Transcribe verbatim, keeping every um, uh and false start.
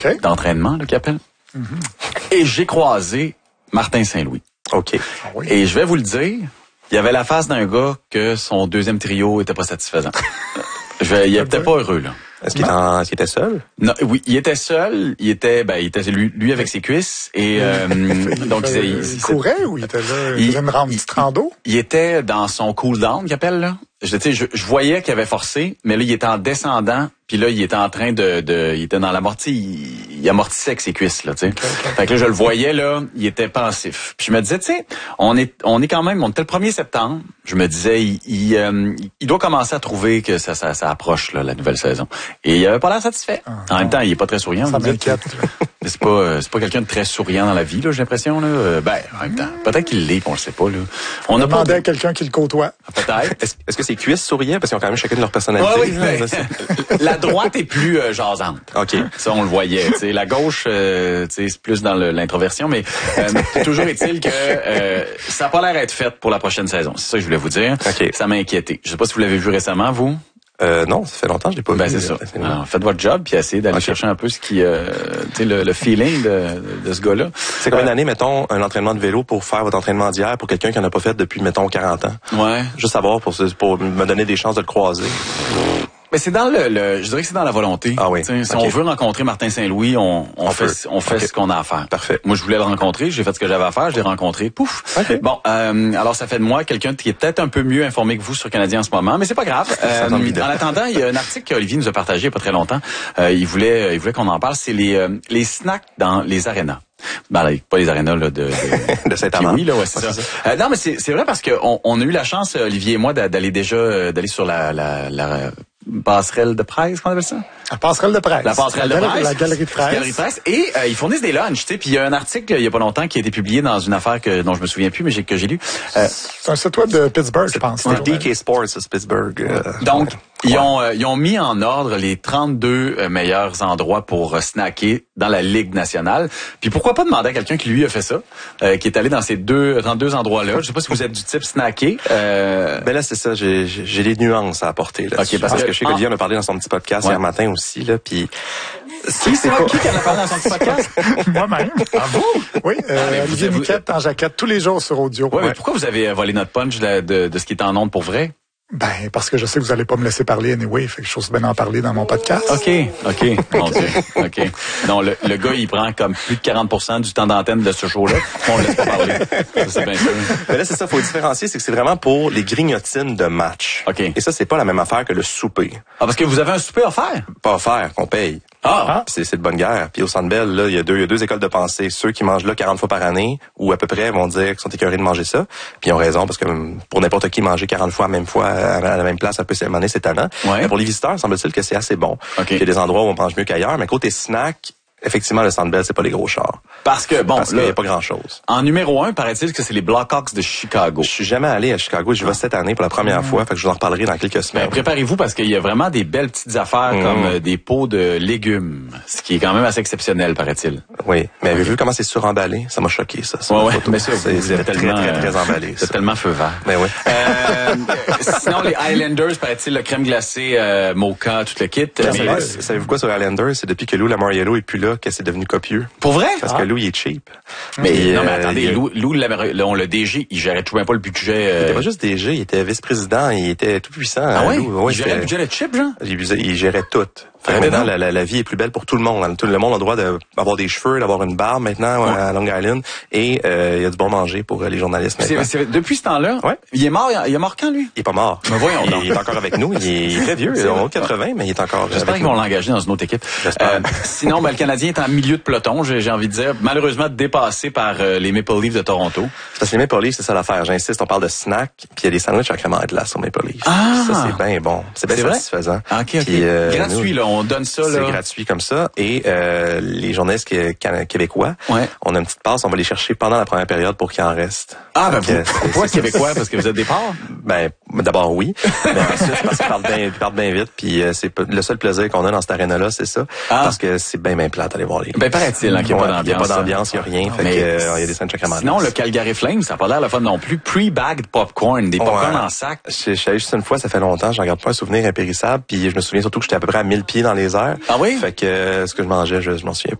okay. d'entraînement, là, qu'il appelle. Mm-hmm. Et j'ai croisé Martin Saint-Louis. OK. Ah oui. Et je vais vous le dire, il y avait la face d'un gars que son deuxième trio était pas satisfaisant. je vais, il était pas heureux, là. Est-ce qu'il, en, est-ce qu'il était seul? Non, oui, il était seul. Il était, ben, il était lui, lui avec ses cuisses et euh, il donc fait, il, il, il courait ou il était là, il, il faisait une rande, petite rando? Il était dans son cool down, qu'il appelle là. Je, tu sais, je, je voyais qu'il avait forcé, mais là il était en descendant, puis là il était en train de, de il était dans l'amorti, il, il amortissait avec ses cuisses là, tu sais. Okay, okay. Fait que là je le voyais là, il était pensif. Puis je me disais, tu sais, on est, on est quand même, on était le premier septembre. Je me disais, il, il, euh, il doit commencer à trouver que ça, ça, ça approche là, la nouvelle saison. Et il avait pas l'air satisfait. Ah, en même temps, il est pas très souriant. Ça m'inquiète. C'est pas, c'est pas quelqu'un de très souriant dans la vie là, j'ai l'impression là. Ben, en même temps, peut-être qu'il l'est, on le sait pas là. On, on a demandé pas... à quelqu'un qui le côtoie. Peut-être. Est-ce, est-ce que ses cuisses souriaient parce qu'ils ont quand même chacune leur personnalité? Ouais, oui, mais la droite est plus euh, jasante. OK. Ça, on le voyait. T'sais. La gauche, euh, c'est plus dans le, l'introversion, mais euh, toujours est-il que euh, ça n'a pas l'air d'être fait pour la prochaine saison. C'est ça que je voulais vous dire. Okay. Ça m'a inquiété. Je sais pas si vous l'avez vu récemment, vous. Euh, non, ça fait longtemps que je l'ai pas ben, vu. c'est ça. Alors, faites votre job puis essayez d'aller okay. chercher un peu ce qui, euh, tu sais, le, le feeling de, de ce gars-là. C'est combien d'années, mettons, un entraînement de vélo pour faire votre entraînement d'hier pour quelqu'un qui en a pas fait depuis, mettons, quarante ans? Ouais. Juste savoir pour, pour me donner des chances de le croiser. Mais c'est dans le, le, je dirais que c'est dans la volonté. Ah oui. T'sais, si okay. on veut rencontrer Martin Saint-Louis, on, on, on fait, peut. on fait okay. ce qu'on a à faire. Parfait. Moi, je voulais le rencontrer, j'ai fait ce que j'avais à faire, je l'ai rencontré, pouf. Okay. Bon, euh, alors ça fait de moi quelqu'un qui est peut-être un peu mieux informé que vous sur Canadien en ce moment, mais c'est pas grave. Euh, en attendant, il y a un article qu'Olivier nous a partagé il y a pas très longtemps. Euh, il voulait, il voulait qu'on en parle. C'est les, euh, les snacks dans les arénas. Ben, là, pas les arénas là, de, de, de Saint-Amand. Oui, là, ouais, c'est ça. ça. Euh, non, mais c'est, c'est vrai parce qu'on on a eu la chance, Olivier et moi, d'aller déjà d'aller sur la, la, la passerelle de presse, qu'on appelle ça? La passerelle de presse. La passerelle la de presse. La galerie de presse. La galerie de presse. Et euh, ils fournissent des lunchs, tu sais. Puis il y a un article il y a pas longtemps qui a été publié dans une affaire que dont je me souviens plus, mais j'ai, que j'ai lu. Euh, c'est un site web de Pittsburgh, je pense. C'est D K Sports, c'est Pittsburgh. Euh, Donc, ouais. ils ont euh, ils ont mis en ordre les trente-deux euh, meilleurs endroits pour euh, snacker dans la Ligue nationale. Puis pourquoi pas demander à quelqu'un qui lui a fait ça, euh, qui est allé dans ces deux trente-deux endroits-là. Je sais pas si vous êtes du type snacké. Euh... Ben là, c'est ça. J'ai, j'ai des nuances à apporter là. Okay, parce, parce que, que je sais qu'Olivier en a parlé dans son petit podcast ouais. hier matin aussi là. Puis qui c'est pas... qui qui en a parlé dans son petit podcast? Moi-même. Ah vous? Oui. Euh, ah, Olivier Niquette en jaquette tous les jours sur audio. Ouais, ouais. Mais pourquoi vous avez volé notre punch de, de, de ce qui est en ondes pour vrai? Ben, parce que je sais que vous allez pas me laisser parler anyway, fait que je trouve bien en parler dans mon podcast. OK, OK, mon Dieu, OK. Non, le, le gars, il prend comme plus de quarante pour cent du temps d'antenne de ce show-là. On le laisse pas parler. Ça, c'est bien sûr. Mais là, c'est ça, faut différencier, c'est que c'est vraiment pour les grignotines de match. OK. Et ça, c'est pas la même affaire que le souper. Ah, parce que vous avez un souper offert? Pas offert, qu'on paye. Ah! Puis c'est, c'est de bonne guerre. Puis au Centre Bell, là, il y a deux, il y a deux écoles de pensée. Ceux qui mangent là quarante fois par année, ou à peu près, vont dire qu'ils sont écœurés de manger ça. Puis ils ont raison, parce que pour n'importe qui, manger quarante fois, même fois, à la même place, ça peut s'émaner, c'est tannant. Ouais. Mais pour les visiteurs, semble-t-il que c'est assez bon. Okay. Il y a des endroits où on mange mieux qu'ailleurs, mais côté snack, effectivement, le Centre Bell, c'est pas les gros chars. Parce que, bon, Parce là, qu'il y a pas grand-chose. En numéro un, paraît-il que c'est les Blackhawks de Chicago. Je suis jamais allé à Chicago. Je vais cette année pour la première mmh. fois. Fait que je vous en reparlerai dans quelques semaines. Ben, préparez-vous parce qu'il y a vraiment des belles petites affaires mmh. comme euh, des pots de légumes. Ce qui est quand même assez exceptionnel, paraît-il. Oui. Mais avez-vous vu comment c'est suremballé? Ça m'a choqué, ça. Ouais, ouais. Mais ça, c'est, c'est très, tellement, très, très, très emballé. C'est tellement feu vert. Ben oui. Euh, sinon, les Highlanders, paraît-il, le crème glacée, euh, mocha, tout le kit. Mais savez, savez-vous quoi sur les Highlanders? C'est depuis que Lou Lamoriello est plus là que c'est devenu copieux. Pour vrai? Parce ah. que Lou, il est cheap. Mais, et, non, mais euh, attendez, il... Lou, Lou Lamoriello, le D G, il gérait tout bien pas le budget. Euh... Il était pas juste D G, il était vice-président, il était tout puissant. Ah oui? Lou. Ouais, il gérait le budget de chip, genre? Il, il gérait tout. Fait maintenant, la, la, la vie est plus belle pour tout le monde. Tout le monde a le droit d'avoir des cheveux, d'avoir une barbe maintenant ouais. à Long Island. Et euh, il y a du bon manger pour les journalistes maintenant. C'est, c'est, depuis ce temps-là, ouais. il est mort, il est mort quand, lui? Il est pas mort. Mais voyons donc. Il est encore avec nous. Il est, il est très vieux. Il a quatre-vingts, mais il est encore J'espère qu'ils vont l'engager dans une autre équipe. Euh, sinon, ben, le Canadien est en milieu de peloton, j'ai, j'ai envie de dire. Malheureusement, dépassé par euh, les Maple Leafs de Toronto. Parce que les Maple Leafs, c'est ça l'affaire. J'insiste, on parle de snack, puis il y a des sandwichs à crème à glace sur Maple Leafs. Ah! Ça, c'est bien bon. C'est bien satisfaisant. Ah, OK, OK. Puis, euh, gratuit, là. On donne ça, là. C'est gratuit comme ça. Et euh, les journalistes québécois, ouais. on a une petite passe, on va les chercher pendant la première période pour qu'il en reste. Ah, ben vous, pourquoi québécois? Parce que vous êtes des porcs? Ben, d'abord, oui. Mais ensuite, parce qu'ils parlent bien, ils parlent bien vite. Puis euh, c'est le seul plaisir qu'on a dans cette aréna-là, c'est ça. Ah. Parce que c'est bien, bien plate d'aller voir les... Ben, paraît-il, hein, qu'il n'y a pas d'ambiance. Il n'y a pas d'ambiance, il n'y a rien. Fait mais que, euh, il y a des scènes chacun. Sinon, le Calgary Flames, ça n'a pas l'air le fun non plus. Pre-bagged popcorn, des popcorn ouais. en sac. Je suis allé juste une fois, ça fait longtemps, j'en garde pas un souvenir impérissable. Puis je me souviens surtout que j'étais à peu près à mille pieds pieds dans les airs. Ah oui? Fait que euh, ce que je mangeais, je, je m'en souviens